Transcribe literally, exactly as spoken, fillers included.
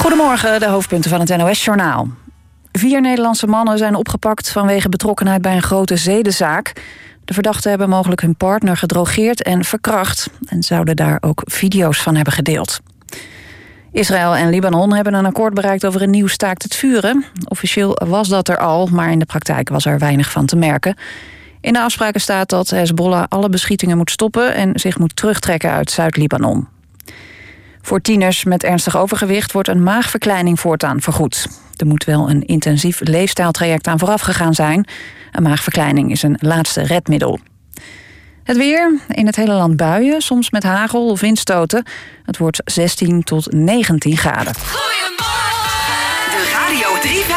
Goedemorgen, de hoofdpunten van het N O S-journaal. Vier Nederlandse mannen zijn opgepakt vanwege betrokkenheid bij een grote zedenzaak. De verdachten hebben mogelijk hun partner gedrogeerd en verkracht en zouden daar ook video's van hebben gedeeld. Israël en Libanon hebben een akkoord bereikt over een nieuw staakt het vuren. Officieel was dat er al, maar in de praktijk was er weinig van te merken. In de afspraken staat dat Hezbollah alle beschietingen moet stoppen en zich moet terugtrekken uit Zuid-Libanon. Voor tieners met ernstig overgewicht wordt een maagverkleining voortaan vergoed. Er moet wel een intensief leefstijltraject aan vooraf gegaan zijn. Een maagverkleining is een laatste redmiddel. Het weer, in het hele land buien, soms met hagel of windstoten. Het wordt zestien tot negentien graden. Goedemorgen! De Radio drie